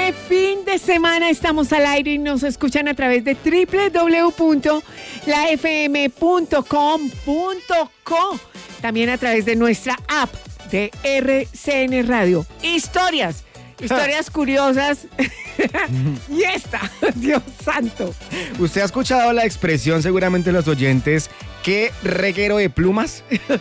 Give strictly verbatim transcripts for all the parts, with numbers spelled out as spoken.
M, fin de semana, estamos al aire y nos escuchan a través de doble u doble u doble u punto la f m punto com punto co, también a través de nuestra app de R C N Radio. Historias, historias curiosas. Y esta, Dios santo. ¿Usted ha escuchado la expresión, seguramente los oyentes, qué reguero de plumas?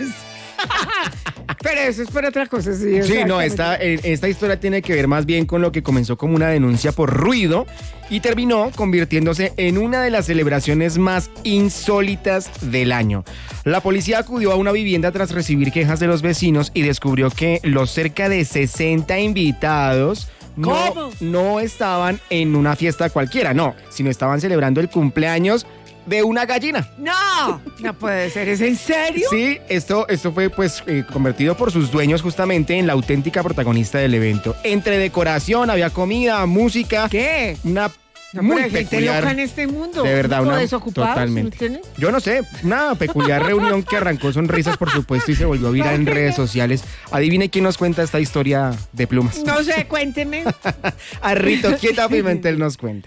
Pero eso es por otra cosa, sí. Sí, no, esta, esta historia tiene que ver más bien con lo que comenzó como una denuncia por ruido y terminó convirtiéndose en una de las celebraciones más insólitas del año. La policía acudió a una vivienda tras recibir quejas de los vecinos y descubrió que los cerca de sesenta invitados no, no estaban en una fiesta cualquiera, no, sino estaban celebrando el cumpleaños de una gallina. No, no puede ser, ¿es en serio? Sí, esto, esto fue pues eh, convertido por sus dueños justamente en la auténtica protagonista del evento. Entre decoración, había comida, música. ¿Qué? Una no, muy hay gente peculiar. Loca en este mundo. De verdad, una totalmente. ¿No Yo no sé, una peculiar reunión que arrancó sonrisas, por supuesto, y se volvió viral en redes sociales. Adivine quién nos cuenta esta historia de plumas. No sé, cuénteme. Arrito Quieta Pimentel nos cuenta.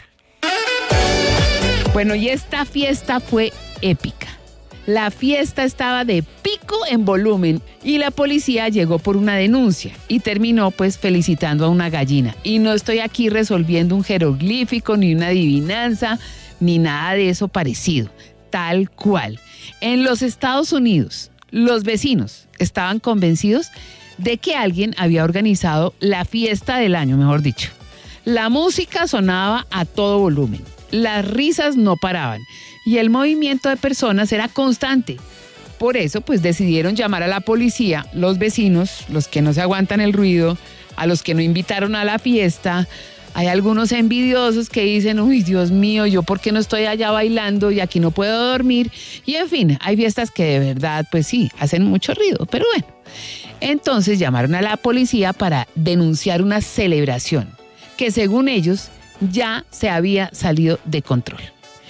Bueno, y esta fiesta fue épica. La fiesta estaba de pico en volumen y la policía llegó por una denuncia y terminó pues felicitando a una gallina. Y no estoy aquí resolviendo un jeroglífico, ni una adivinanza, ni nada de eso parecido. Tal cual. En los Estados Unidos, los vecinos estaban convencidos de que alguien había organizado la fiesta del año, mejor dicho. La música sonaba a todo volumen. Las risas no paraban y el movimiento de personas era constante. Por eso, pues decidieron llamar a la policía, los vecinos, los que no se aguantan el ruido, a los que no invitaron a la fiesta. Hay algunos envidiosos que dicen, uy, Dios mío, ¿yo por qué no estoy allá bailando y aquí no puedo dormir? Y en fin, hay fiestas que de verdad, pues sí, hacen mucho ruido, pero bueno. Entonces llamaron a la policía para denunciar una celebración que según ellos ya se había salido de control.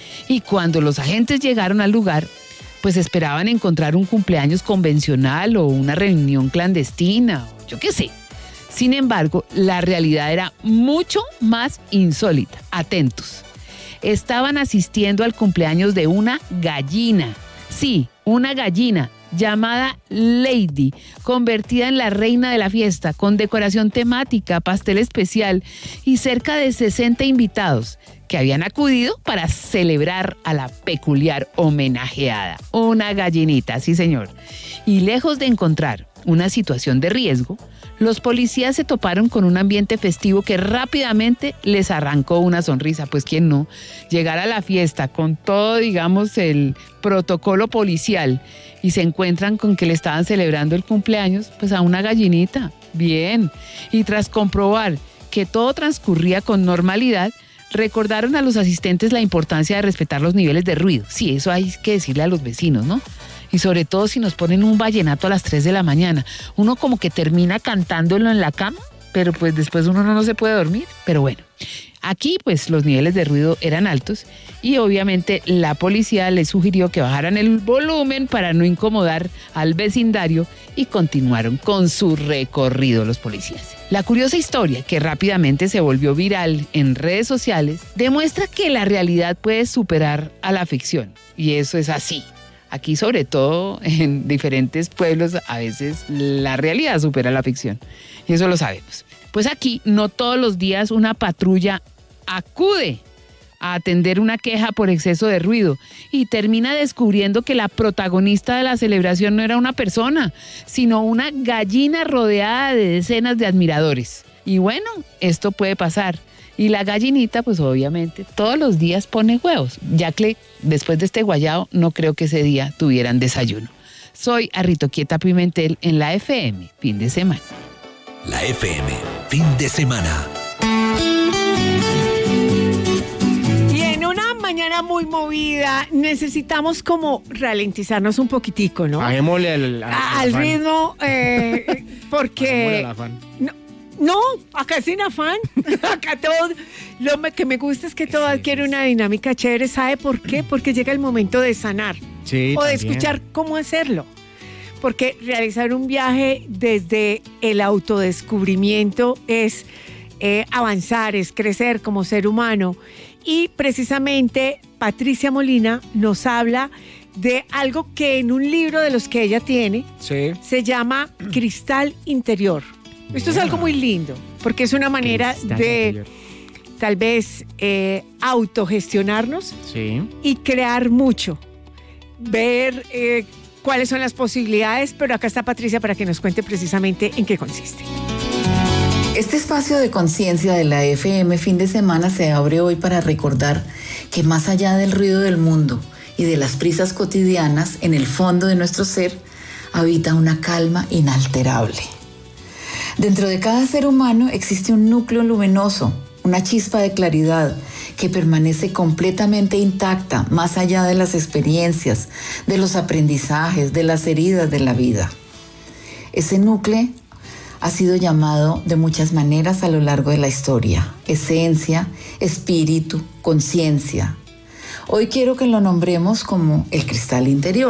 Y cuando los agentes llegaron al lugar, pues esperaban encontrar un cumpleaños convencional o una reunión clandestina, o yo qué sé. Sin embargo, la realidad era mucho más insólita. Atentos. Estaban asistiendo al cumpleaños de una gallina. Sí, una gallina llamada Lady, convertida en la reina de la fiesta, con decoración temática, pastel especial y cerca de sesenta invitados que habían acudido para celebrar a la peculiar homenajeada. Una gallinita, sí señor. Y lejos de encontrar una situación de riesgo, los policías se toparon con un ambiente festivo que rápidamente les arrancó una sonrisa. Pues quién no, llegar a la fiesta con todo, digamos, el protocolo policial y se encuentran con que le estaban celebrando el cumpleaños, pues a una gallinita. Bien. Y tras comprobar que todo transcurría con normalidad, recordaron a los asistentes la importancia de respetar los niveles de ruido. Sí, eso hay que decirle a los vecinos, ¿no? Y sobre todo si nos ponen un vallenato a las tres de la mañana. Uno como que termina cantándolo en la cama, pero pues después uno no, no se puede dormir. Pero bueno, aquí pues los niveles de ruido eran altos y obviamente la policía les sugirió que bajaran el volumen para no incomodar al vecindario y continuaron con su recorrido los policías. La curiosa historia, que rápidamente se volvió viral en redes sociales, demuestra que la realidad puede superar a la ficción. Y eso es así. Aquí, sobre todo en diferentes pueblos, a veces la realidad supera la ficción. Y eso lo sabemos. Pues aquí no todos los días una patrulla acude a atender una queja por exceso de ruido y termina descubriendo que la protagonista de la celebración no era una persona, sino una gallina rodeada de decenas de admiradores. Y bueno, esto puede pasar. Y la gallinita, pues obviamente, todos los días pone huevos, ya que después de este guayao no creo que ese día tuvieran desayuno. Soy Arrito Quieta Pimentel en la F M, fin de semana. La F M, fin de semana. Y en una mañana muy movida necesitamos como ralentizarnos un poquitico, ¿no? Bajémosle al, al, A- al ritmo, eh, porque... Bajémosle al afán. No, no, acá sin afán, acá todo, lo me- que me gusta es que todo adquiere una dinámica chévere. ¿Sabe por qué? Porque llega el momento de sanar Sí, o de también. escuchar cómo hacerlo. Porque realizar un viaje desde el autodescubrimiento es eh, avanzar, es crecer como ser humano. Y precisamente Patricia Molina nos habla de algo que en un libro de los que ella tiene Sí. se llama Cristal Interior. Esto es algo muy lindo, porque es una manera Cristal de interior. tal vez eh, autogestionarnos Sí. y crear mucho, ver eh, cuáles son las posibilidades, pero acá está Patricia para que nos cuente precisamente en qué consiste. Este espacio de conciencia de la F M fin de semana se abre hoy para recordar que más allá del ruido del mundo y de las prisas cotidianas, en el fondo de nuestro ser habita una calma inalterable. Dentro de cada ser humano existe un núcleo luminoso, una chispa de claridad que permanece completamente intacta más allá de las experiencias, de los aprendizajes, de las heridas de la vida. Ese núcleo ha sido llamado de muchas maneras a lo largo de la historia: esencia, espíritu, conciencia. Hoy quiero que lo nombremos como el cristal interior.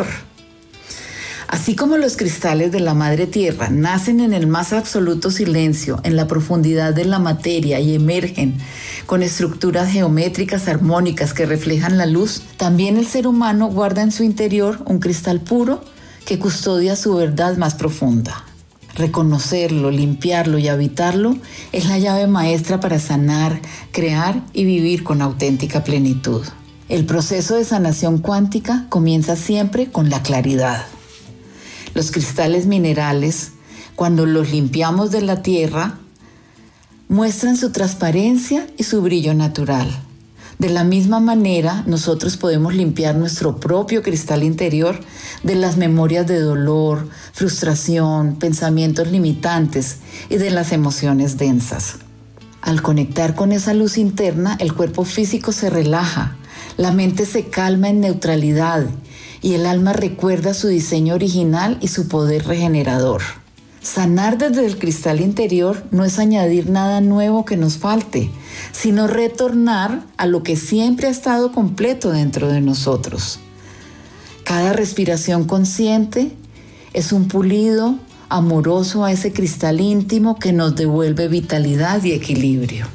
Así como los cristales de la Madre Tierra nacen en el más absoluto silencio, en la profundidad de la materia y emergen con estructuras geométricas armónicas que reflejan la luz, también el ser humano guarda en su interior un cristal puro que custodia su verdad más profunda. Reconocerlo, limpiarlo y habitarlo es la llave maestra para sanar, crear y vivir con auténtica plenitud. El proceso de sanación cuántica comienza siempre con la claridad. Los cristales minerales, cuando los limpiamos de la tierra, muestran su transparencia y su brillo natural. De la misma manera, nosotros podemos limpiar nuestro propio cristal interior de las memorias de dolor, frustración, pensamientos limitantes y de las emociones densas. Al conectar con esa luz interna, el cuerpo físico se relaja, la mente se calma en neutralidad y el alma recuerda su diseño original y su poder regenerador. Sanar desde el cristal interior no es añadir nada nuevo que nos falte, sino retornar a lo que siempre ha estado completo dentro de nosotros. Cada respiración consciente es un pulido amoroso a ese cristal íntimo que nos devuelve vitalidad y equilibrio.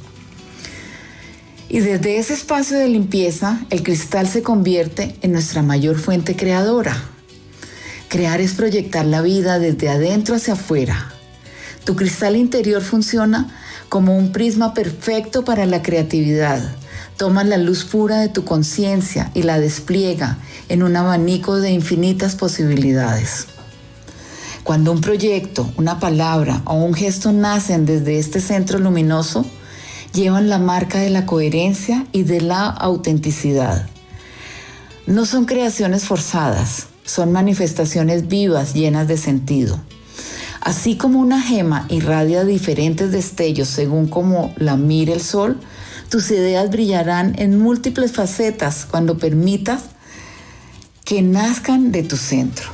Y desde ese espacio de limpieza, el cristal se convierte en nuestra mayor fuente creadora. Crear es proyectar la vida desde adentro hacia afuera. Tu cristal interior funciona como un prisma perfecto para la creatividad. Toma la luz pura de tu conciencia y la despliega en un abanico de infinitas posibilidades. Cuando un proyecto, una palabra o un gesto nacen desde este centro luminoso, llevan la marca de la coherencia y de la autenticidad. No son creaciones forzadas, son manifestaciones vivas llenas de sentido. Así como una gema irradia diferentes destellos según cómo la mire el sol, tus ideas brillarán en múltiples facetas cuando permitas que nazcan de tu centro.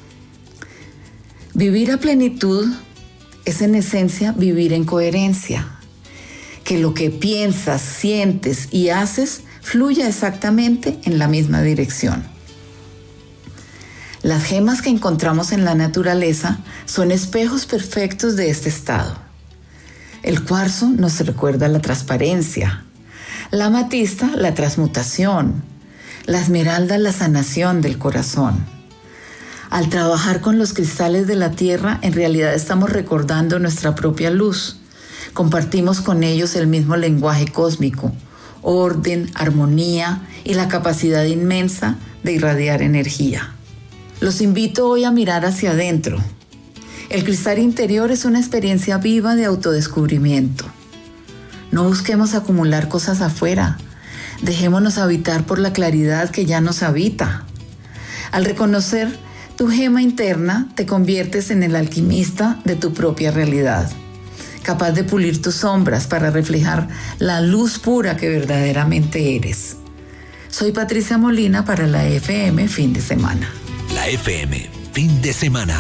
Vivir a plenitud es en esencia vivir en coherencia. Que lo que piensas, sientes y haces fluya exactamente en la misma dirección. Las gemas que encontramos en la naturaleza son espejos perfectos de este estado. El cuarzo nos recuerda la transparencia, la amatista la transmutación, la esmeralda la sanación del corazón. Al trabajar con los cristales de la tierra, en realidad estamos recordando nuestra propia luz. Compartimos con ellos el mismo lenguaje cósmico, orden, armonía y la capacidad inmensa de irradiar energía. Los invito hoy a mirar hacia adentro. El cristal interior es una experiencia viva de autodescubrimiento. No busquemos acumular cosas afuera. Dejémonos habitar por la claridad que ya nos habita. Al reconocer tu gema interna, te conviertes en el alquimista de tu propia realidad, capaz de pulir tus sombras para reflejar la luz pura que verdaderamente eres. Soy Patricia Molina para la F M Fin de Semana. La F M Fin de Semana.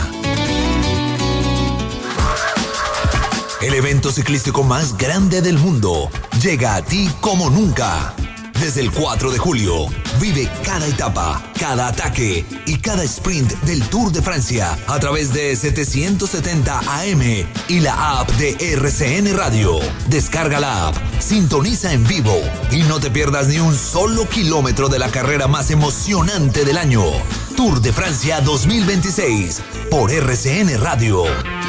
El evento ciclístico más grande del mundo llega a ti como nunca. Desde el cuatro de julio, vive cada etapa, cada ataque y cada sprint del Tour de Francia a través de setecientos setenta A M y la app de R C N Radio. Descarga la app, sintoniza en vivo y no te pierdas ni un solo kilómetro de la carrera más emocionante del año. Tour de Francia dos mil veintiséis por R C N Radio.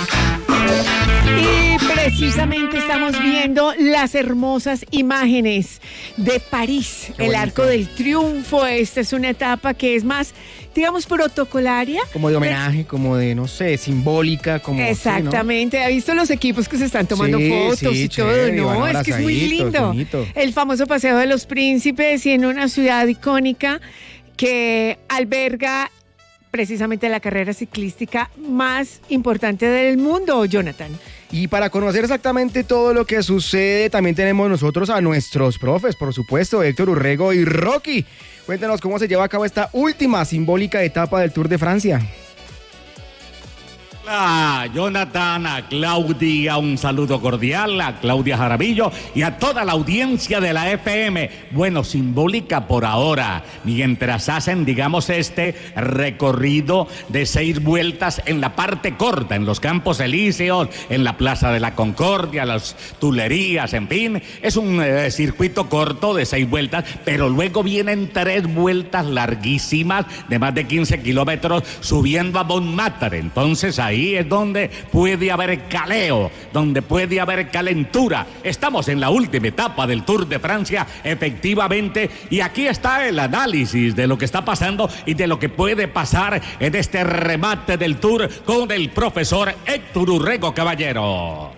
Y precisamente estamos viendo las hermosas imágenes de París, el Arco del Triunfo. Esta es una etapa que es más, digamos, protocolaria. Como de homenaje, como de, no sé, simbólica, como... Exactamente, ¿sí, no? ¿Ha visto los equipos que se están tomando sí, fotos sí, y chévere, todo? No, es que es muy lindo. Bonito. El famoso Paseo de los Príncipes y en una ciudad icónica que alberga precisamente la carrera ciclística más importante del mundo, Jonathan. Y para conocer exactamente todo lo que sucede, también tenemos nosotros a nuestros profes, por supuesto, Héctor Urrego y Rocky. Cuéntanos cómo se lleva a cabo esta última simbólica etapa del Tour de Francia. A Jonathan, a Claudia, un saludo cordial, a Claudia Jaramillo y a toda la audiencia de la F M. Bueno, simbólica por ahora, mientras hacen, digamos, este recorrido de seis vueltas en la parte corta, en los Campos Elíseos, en la Plaza de la Concordia, las Tulerías, en fin. Es un eh, circuito corto de seis vueltas, pero luego vienen tres vueltas larguísimas de más de quince kilómetros subiendo a Montmartre. Entonces ahí Ahí es donde puede haber caleo, donde puede haber calentura. Estamos en la última etapa del Tour de Francia, efectivamente, y aquí está el análisis de lo que está pasando y de lo que puede pasar en este remate del Tour con el profesor Héctor Urrego Caballero.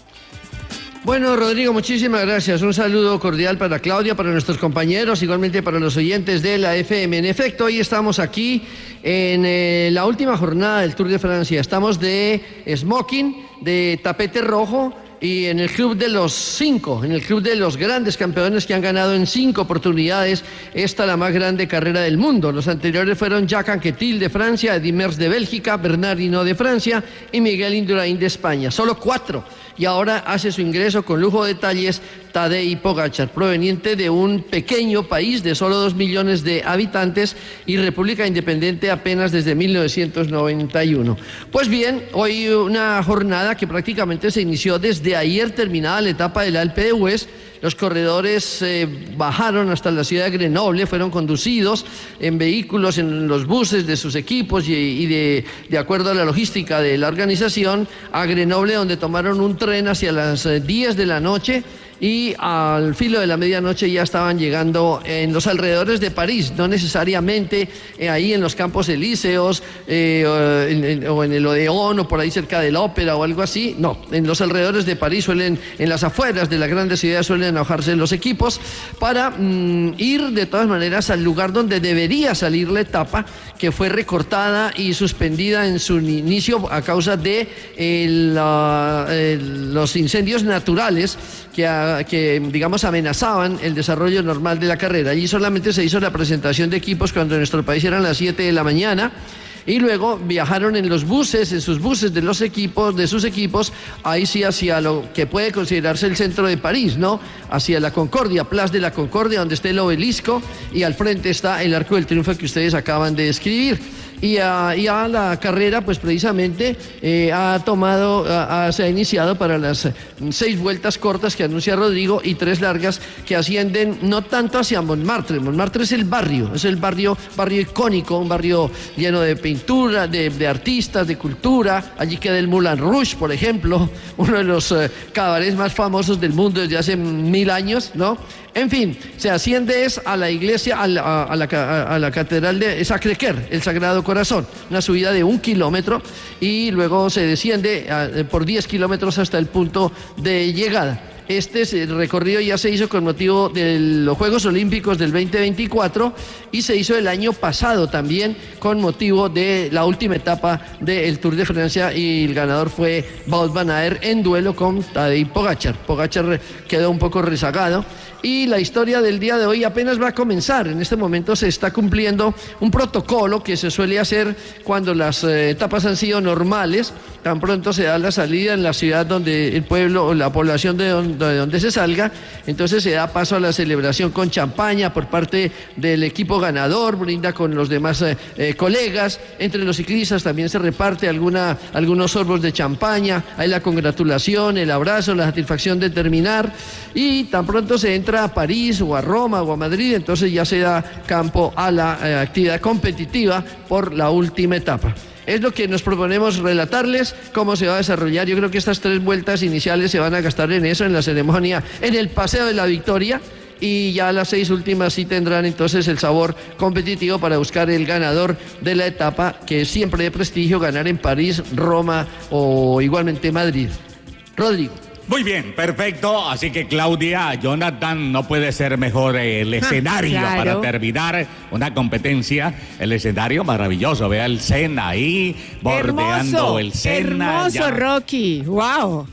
Bueno, Rodrigo, muchísimas gracias. Un saludo cordial para Claudia, para nuestros compañeros, igualmente para los oyentes de la F M. En efecto, hoy estamos aquí en eh, la última jornada del Tour de Francia. Estamos de smoking, de tapete rojo y en el club de los cinco, en el club de los grandes campeones que han ganado en cinco oportunidades esta la más grande carrera del mundo. Los anteriores fueron Jacques Anquetil de Francia, Eddy Merckx de Bélgica, Bernard Hinault de Francia y Miguel Indurain de España. Solo cuatro. Y ahora hace su ingreso con lujo de detalles Tadej Pogačar, proveniente de un pequeño país de solo dos millones de habitantes y república independiente apenas desde mil novecientos noventa y uno. Pues bien, hoy una jornada que prácticamente se inició desde ayer, terminada la etapa del Alpe d'Huez. Los corredores eh, bajaron hasta la ciudad de Grenoble, fueron conducidos en vehículos, en los buses de sus equipos y, y de, de acuerdo a la logística de la organización, a Grenoble, donde tomaron un tren hacia las diez de la noche y al filo de la medianoche ya estaban llegando en los alrededores de París, no necesariamente eh, ahí en los Campos Elíseos eh, o, en, o en el Odeón o por ahí cerca de la ópera o algo así, no, en los alrededores de París suelen, en las afueras de las grandes ciudades suelen alojarse los equipos para mmm, ir de todas maneras al lugar donde debería salir la etapa, que fue recortada y suspendida en su inicio a causa de el, uh, el, los incendios naturales que, uh, que, digamos, amenazaban el desarrollo normal de la carrera. Allí solamente se hizo la presentación de equipos cuando en nuestro país eran las siete de la mañana. Y luego viajaron en los buses, en sus buses de los equipos, de sus equipos, ahí sí hacia lo que puede considerarse el centro de París, ¿no? Hacia la Concordia, Place de la Concordia, donde está el obelisco, y al frente está el Arco del Triunfo que ustedes acaban de describir. Y a, y a la carrera, pues precisamente eh, ha tomado, a, a, se ha iniciado para las seis vueltas cortas que anuncia Rodrigo y tres largas que ascienden no tanto hacia Montmartre. Montmartre es el barrio, es el barrio, barrio icónico, un barrio lleno de pintura, de, de artistas, de cultura. Allí queda el Moulin Rouge, por ejemplo, uno de los eh, cabarets más famosos del mundo desde hace mil años, ¿no? En fin, se asciende es a la iglesia, a la, a la, a la catedral de Sacré-Cœur, el Sagrado Corazón, una subida de un kilómetro y luego se desciende a, por diez kilómetros hasta el punto de llegada. Este recorrido ya se hizo con motivo de los Juegos Olímpicos del veinte veinticuatro y se hizo el año pasado también con motivo de la última etapa del Tour de Francia y el ganador fue Wout van Aert en duelo con Tadej Pogačar. Pogačar quedó un poco rezagado y la historia del día de hoy apenas va a comenzar. En este momento se está cumpliendo un protocolo que se suele hacer cuando las eh, etapas han sido normales. Tan pronto se da la salida en la ciudad donde el pueblo o la población de, de donde se salga. Entonces se da paso a la celebración con champaña por parte del equipo ganador, brinda con los demás eh, eh, colegas. Entre los ciclistas también se reparte alguna, algunos sorbos de champaña, hay la congratulación, el abrazo, la satisfacción de terminar, y tan pronto se entra a París o a Roma o a Madrid, entonces ya se da campo a la eh, actividad competitiva por la última etapa. Es lo que nos proponemos relatarles, cómo se va a desarrollar. Yo creo que estas tres vueltas iniciales se van a gastar en eso, en la ceremonia, en el Paseo de la Victoria, y ya las seis últimas sí tendrán entonces el sabor competitivo para buscar el ganador de la etapa, que es siempre de prestigio ganar en París, Roma o igualmente Madrid. Rodrigo. Muy bien, perfecto. Así que Claudia, Jonathan, no puede ser mejor el escenario claro. para terminar una competencia. El escenario maravilloso. Vea el Sena ahí, bordeando hermoso, el Sena. Hermoso, ya. Rocky. Wow.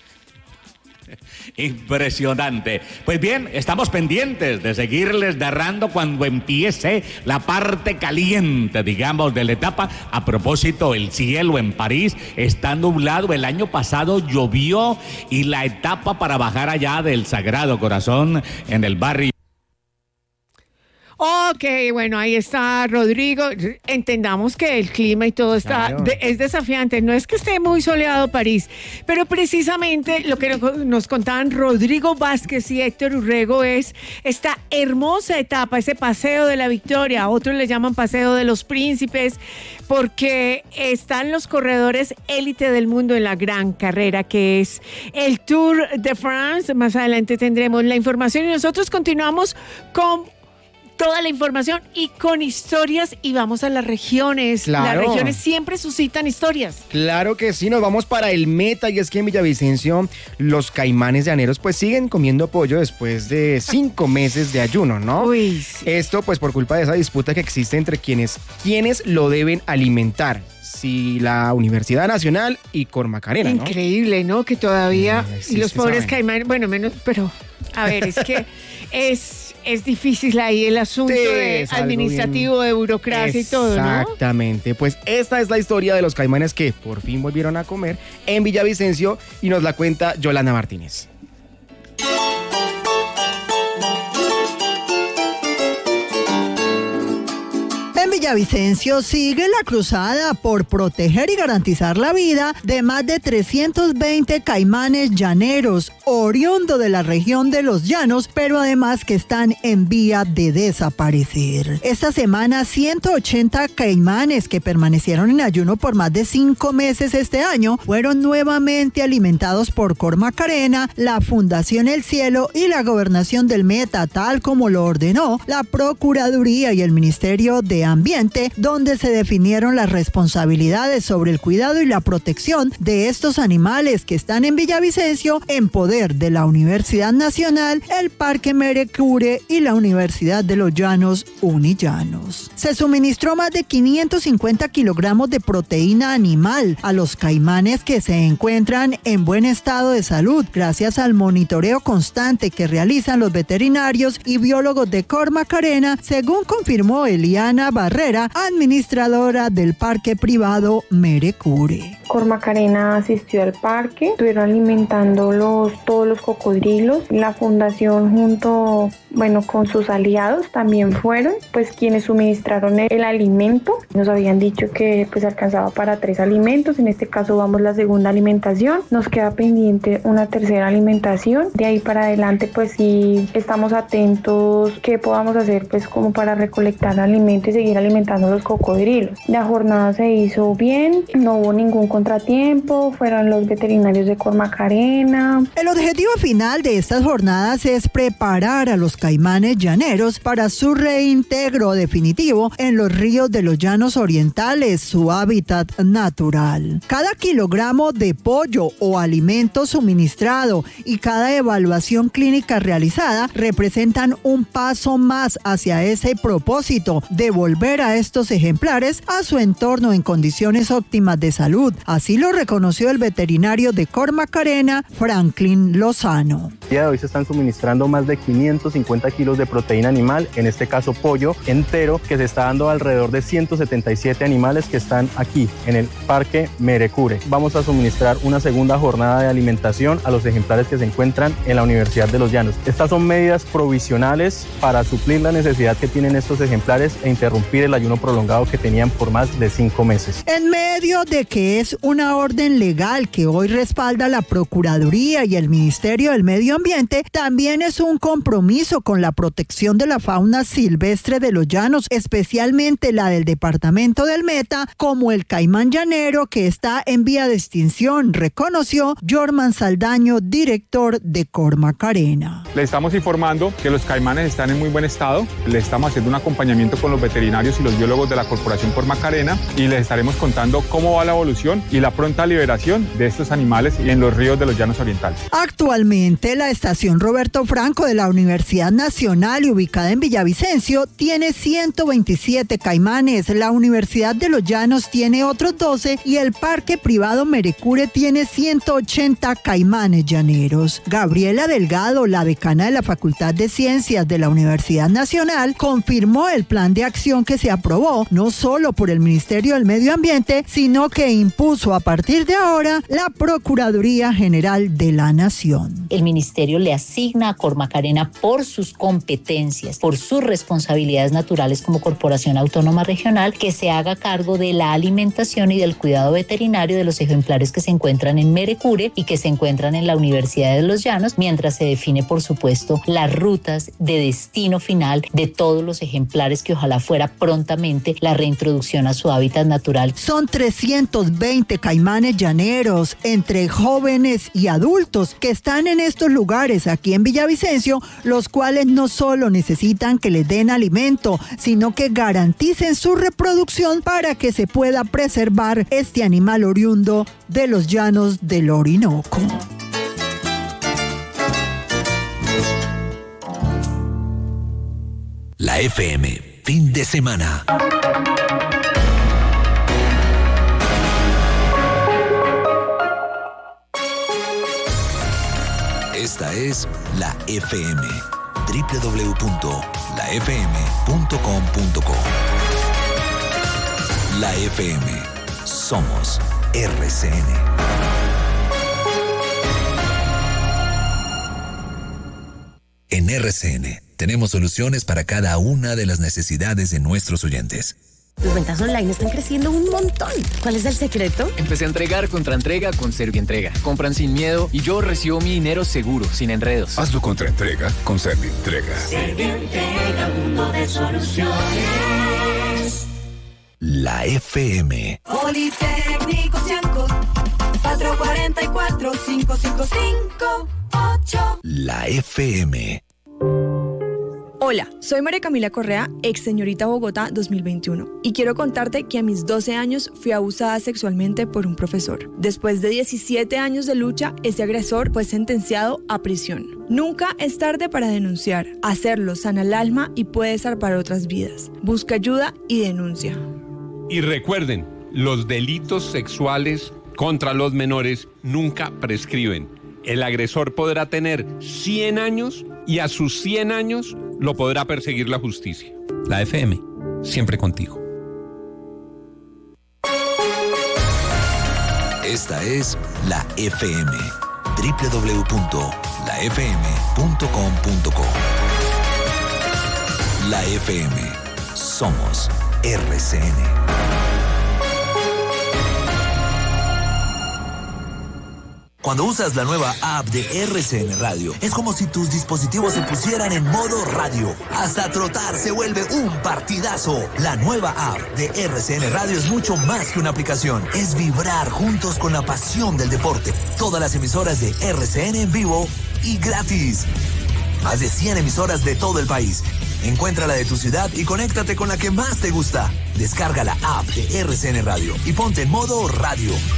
Impresionante. Pues bien, estamos pendientes de seguirles narrando cuando empiece la parte caliente, digamos, de la etapa. A propósito, el cielo en París está nublado. El año pasado llovió y la etapa para bajar allá del Sagrado Corazón en el barrio. Ok, bueno, ahí está Rodrigo. Entendamos que el clima y todo está Claro. de, es desafiante. No es que esté muy soleado París, pero precisamente lo que nos, nos contaban Rodrigo Vázquez y Héctor Urrego es esta hermosa etapa, ese Paseo de la Victoria. Otros le llaman Paseo de los Príncipes, porque están los corredores élite del mundo en la gran carrera, que es el Tour de France. Más adelante tendremos la información y nosotros continuamos con toda la información y con historias, y vamos a las regiones. Claro. Las regiones siempre suscitan historias. Claro que sí, nos vamos para el meta, y es que en Villavicencio los caimanes llaneros pues siguen comiendo pollo después de cinco meses de ayuno, ¿no? Uy, sí. Esto pues por culpa de esa disputa que existe entre quienes, quienes lo deben alimentar. Si la Universidad Nacional y Cormacarena, ¿no? Increíble, ¿no? Que todavía Mm, sí, los sí pobres saben. caimanes, bueno, menos, pero a ver, es que es, es difícil ahí el asunto Sí, de es algo administrativo, de burocracia y todo, ¿no? Exactamente, pues esta es la historia de los caimanes que por fin volvieron a comer en Villavicencio, y nos la cuenta Yolanda Martínez. En Villavicencio sigue la cruzada por proteger y garantizar la vida de más de trescientos veinte caimanes llaneros, oriundo de la región de los Llanos, pero además que están en vía de desaparecer. Esta semana, ciento ochenta caimanes que permanecieron en ayuno por más de cinco meses este año fueron nuevamente alimentados por Cormacarena, la Fundación El Cielo y la Gobernación del Meta, tal como lo ordenó la Procuraduría y el Ministerio de Ambiente, donde se definieron las responsabilidades sobre el cuidado y la protección de estos animales que están en Villavicencio en poder de la Universidad Nacional, el Parque Merecure y la Universidad de los Llanos Unillanos. Se suministró más de quinientos cincuenta kilogramos de proteína animal a los caimanes que se encuentran en buen estado de salud gracias al monitoreo constante que realizan los veterinarios y biólogos de Cormacarena, según confirmó Eliana Barrera, administradora del parque privado Merecure. Cormacarena asistió al parque, estuvieron alimentando los, todos los cocodrilos. La fundación junto, bueno, con sus aliados también fueron, pues quienes suministraron el, el alimento. Nos habían dicho que pues alcanzaba para tres alimentos, en este caso vamos la segunda alimentación. Nos queda pendiente una tercera alimentación. De ahí para adelante pues sí estamos atentos qué podamos hacer pues como para recolectar alimentos y seguir alimentando a los cocodrilos. La jornada se hizo bien, no hubo ningún contratiempo, fueron los veterinarios de Cormacarena. El objetivo final de estas jornadas es preparar a los caimanes llaneros para su reintegro definitivo en los ríos de los Llanos Orientales, su hábitat natural. Cada kilogramo de pollo o alimento suministrado y cada evaluación clínica realizada representan un paso más hacia ese propósito de volver a estos ejemplares a su entorno en condiciones óptimas de salud. Así lo reconoció el veterinario de Cormacarena, Franklin Lozano. El día de hoy se están suministrando más de quinientos cincuenta kilos de proteína animal, en este caso pollo entero, que se está dando alrededor de ciento setenta y siete animales que están aquí en el Parque Merecure. Vamos a suministrar una segunda jornada de alimentación a los ejemplares que se encuentran en la Universidad de los Llanos. Estas son medidas provisionales para suplir la necesidad que tienen estos ejemplares e interrumpir el ayuno prolongado que tenían por más de cinco meses. En medio de que es una orden legal que hoy respalda la Procuraduría y el Ministerio del Medio Ambiente, también es un compromiso con la protección de la fauna silvestre de los llanos, especialmente la del departamento del Meta, como el caimán llanero que está en vía de extinción, reconoció Jorman Saldaño, director de Cormacarena. Le estamos informando que los caimanes están en muy buen estado, le estamos haciendo un acompañamiento con los veterinarios y los biólogos de la Corporación Cormacarena y les estaremos contando cómo va la evolución y la pronta liberación de estos animales y en los ríos de los llanos orientales. Actualmente la estación Roberto Franco de la Universidad Nacional y ubicada en Villavicencio tiene ciento veintisiete caimanes, la Universidad de los Llanos tiene otros doce y el Parque Privado Merecure tiene ciento ochenta caimanes llaneros. Gabriela Delgado, la decana de la Facultad de Ciencias de la Universidad Nacional, confirmó el plan de acción que se aprobó no solo por el Ministerio del Medio Ambiente, sino que impuso a partir de ahora la Procuraduría General de la Nación. El Ministerio le asigna a Cormacarena por sus competencias, por sus responsabilidades naturales como Corporación Autónoma Regional, que se haga cargo de la alimentación y del cuidado veterinario de los ejemplares que se encuentran en Merecure y que se encuentran en la Universidad de los Llanos, mientras se define, por supuesto, las rutas de destino final de todos los ejemplares que ojalá fuera prontamente la reintroducción a su hábitat natural. Son trescientos veinte caimanes llaneros, entre jóvenes y adultos, que están en estos lugares aquí en Villavicencio, los cuales no solo necesitan que les den alimento, sino que garanticen su reproducción para que se pueda preservar este animal oriundo de los llanos del Orinoco. La F M, fin de semana. Esta es la F M, doble u doble u doble u punto la f m punto com punto co. La F M, somos R C N. En R C N tenemos soluciones para cada una de las necesidades de nuestros oyentes. Tus ventas online están creciendo un montón. ¿Cuál es el secreto? Empecé a entregar contra entrega con Servientrega. Compran sin miedo y yo recibo mi dinero seguro, sin enredos. Hazlo contra entrega con Servientrega. Servientrega, mundo de soluciones. La F M. Politécnico Cianco, cuatro cuatro cuatro, cinco cinco cinco ocho. La F M. Hola, soy María Camila Correa, ex señorita Bogotá dos mil veintiuno, y quiero contarte que a mis doce años fui abusada sexualmente por un profesor. Después de diecisiete años de lucha, ese agresor fue sentenciado a prisión. Nunca es tarde para denunciar. Hacerlo sana el alma y puede salvar otras vidas. Busca ayuda y denuncia. Y recuerden, los delitos sexuales contra los menores nunca prescriben. El agresor podrá tener cien años y a sus cien años lo podrá perseguir la justicia. La F M, siempre contigo. Esta es la F M, doble u doble u doble u punto la f m punto com punto co. La F M, somos R C N. Cuando usas la nueva app de R C N Radio, es como si tus dispositivos se pusieran en modo radio. Hasta trotar se vuelve un partidazo. La nueva app de R C N Radio es mucho más que una aplicación. Es vibrar juntos con la pasión del deporte. Todas las emisoras de R C N en vivo y gratis. Más de cien emisoras de todo el país. Encuentra la de tu ciudad y conéctate con la que más te gusta. Descarga la app de R C N Radio y ponte en modo radio.